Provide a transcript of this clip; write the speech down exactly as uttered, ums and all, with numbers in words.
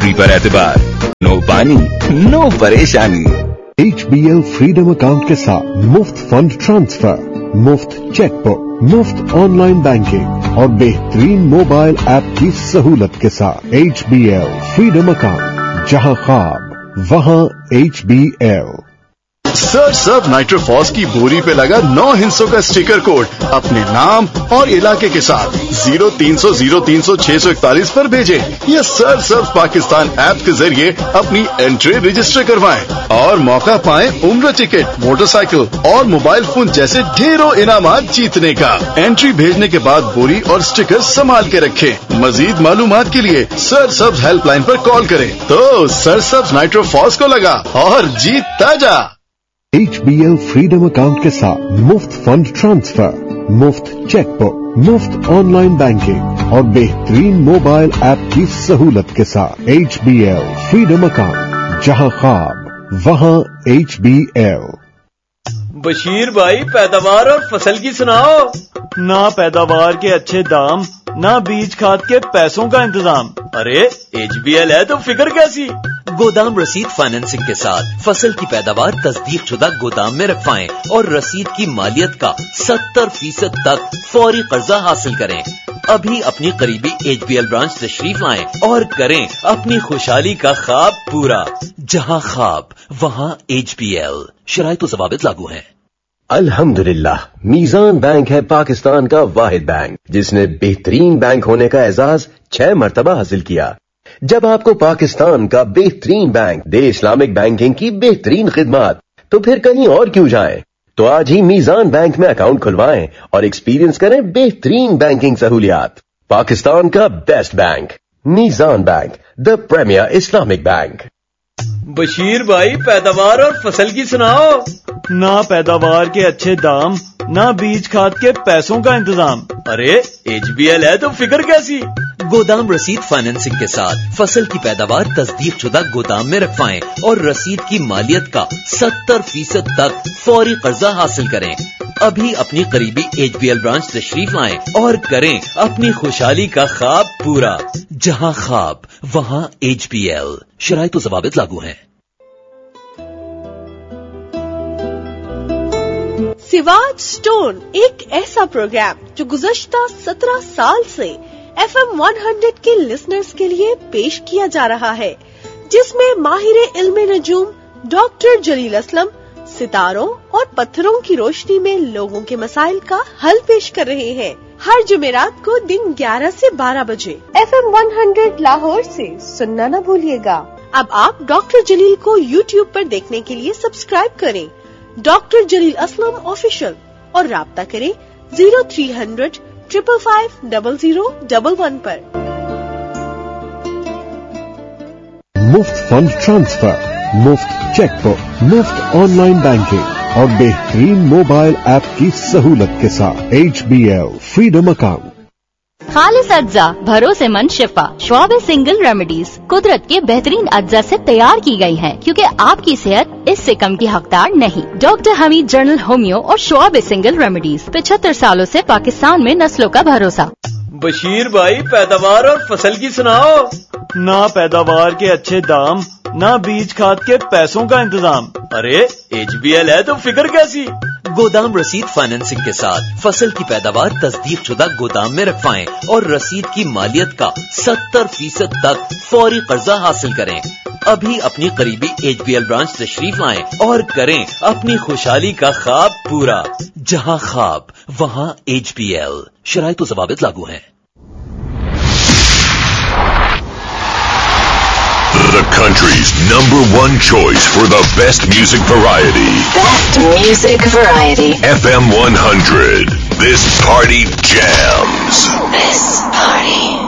नौकरी पर एतबार, नो पानी नो परेशानी। H B L freedom account के साथ मुफ्त फंड ट्रांसफर, मुफ्त चेकबुक, मुफ्त ऑनलाइन बैंकिंग और बेहतरीन मोबाइल ऐप की सहूलत के साथ H B L freedom account, जहां ख्वाब वहां H B L. Search Surf नाइट्रोफॉस की बोरी पे लगा नौ हिस्सों का स्टिकर कोड अपने नाम और इलाके के साथ जीरो तीन सौ जीरो तीन सौ छह सौ इकतालीस पर भेजें या सर्च सर्फ पाकिस्तान ऐप के जरिए अपनी एंट्री रजिस्टर करवाएं और मौका पाएं उम्र टिकट, मोटरसाइकिल और मोबाइल फोन जैसे ढेरों इनामात जीतने का। एंट्री भेजने के बाद बोरी और स्टिकर संभाल के रखें। मजीद मालूमात के लिए सर्च सर्फ हेल्पलाइन पर कॉल करें। तो सर्च सर्फ नाइट्रोफॉस को लगा और जीत ताजा। H B L freedom account के साथ मुफ्त फंड ट्रांसफर, मुफ्त चेकबुक, मुफ्त ऑनलाइन बैंकिंग और बेहतरीन मोबाइल ऐप की सहूलत के साथ H B L freedom account, जहां ख्वाब वहां एच बी एल। बशीर भाई, पैदावार और फसल की सुनाओ। ना पैदावार के अच्छे दाम, ना बीज खाद के पैसों का इंतजाम। अरे एच बी एल है तो फिक्र कैसी? गोदाम रसीद फाइनेंसिंग के साथ फसल की पैदावार तस्दीक शुदा गोदाम में रखवाएं और रसीद की मालियत का सत्तर फीसद तक फौरी कर्जा हासिल करें। अभी अपनी करीबी एच बी एल ब्रांच तशरीफ लाएं और करें अपनी खुशहाली का ख्वाब पूरा। जहां ख्वाब वहां एच बी एल। शराइत व ज़वाबित लागू हैं। अल्हम्दुलिल्लाह, मीज़ान बैंक है पाकिस्तान का वाहिद बैंक जिसने बेहतरीन बैंक होने का एजाज छह मरतबा हासिल किया। जब आपको पाकिस्तान का बेहतरीन बैंक दे इस्लामिक बैंकिंग की बेहतरीन खिदमत, तो फिर कहीं और क्यों जाएं? तो आज ही मीज़ान बैंक में अकाउंट खुलवाएं और एक्सपीरियंस करें बेहतरीन बैंकिंग सहूलियात। पाकिस्तान का best bank, Meezaan bank, the premiere Islamic bank. Bashir भाई, पैदावार और फसल की सुनाओ। ना पैदावार के अच्छे दाम, ना बीज खाद के पैसों का इंतजाम। अरे एच बी एल है तो फिक्र कैसी? गोदाम रसीद फाइनेंसिंग के साथ फसल की पैदावार तस्दीक शुदा गोदाम में रखवाएं और रसीद की मालियत का सत्तर फीसद तक फौरी कर्जा हासिल करें। अभी अपनी करीबी एच बी एल ब्रांच तशरीफ लाएं और करें अपनी खुशहाली का ख्वाब पूरा। जहां ख्वाब वहां एच बी एल। शराइत व ज़वाबित लागू हैं। सिवाज स्टोन एक ऐसा प्रोग्राम जो गुज़श्ता सत्रह साल से एफ एम सौ के लिसनर्स के लिए पेश किया जा रहा है, जिसमें माहिर इल्मे नजूम डॉक्टर जलील असलम सितारों और पत्थरों की रोशनी में लोगों के मसाइल का हल पेश कर रहे हैं। हर जुमेरात को दिन ग्यारह से बारह बजे एफ एम सौ लाहौर से सुनना न भूलिएगा। अब आप डॉक्टर जलील को यूट्यूब पर देखने के लिए सब्सक्राइब करें, डॉक्टर जलील असलम ऑफिशियल, और राब्ता करें zero three hundred triple five double zero double one पर। मुफ्त फंड ट्रांसफर, मुफ्त चेकबुक, मुफ्त ऑनलाइन बैंकिंग और बेहतरीन मोबाइल ऐप की सहूलत के साथ H B L freedom account. खालिस अज्जा, भरोसेमंद शिफा, श्वाब सिंगल रेमेडीज कुदरत के बेहतरीन अज्जा से तैयार की गई हैं, क्योंकि आपकी सेहत इससे कम की हकदार नहीं। डॉक्टर हमीद जनरल होमियो और श्वाब सिंगल रेमेडीज पचहत्तर सालों से पाकिस्तान में नस्लों का भरोसा। बशीर भाई, पैदावार और फसल की सुनाओ। ना पैदावार के अच्छे दाम, ना बीज खाद के पैसों का इंतजाम। अरे एच बी एल है तो फिक्र कैसी? गोदाम रसीद फाइनेंसिंग के साथ फसल की पैदावार तस्दीक शुदा गोदाम में रखवाएं और रसीद की मालियत का सत्तर फीसद तक फौरी कर्जा हासिल करें। अभी अपनी करीबी एच बी एल ब्रांच तशरीफ लाएं और करें अपनी खुशहाली का ख्वाब पूरा। जहां ख्वाब वहां एच बी एल। शराइत व ज़वाबित लागू हैं। The country's number one choice for the best music variety. Best music variety. F M one hundred. This party jams. This party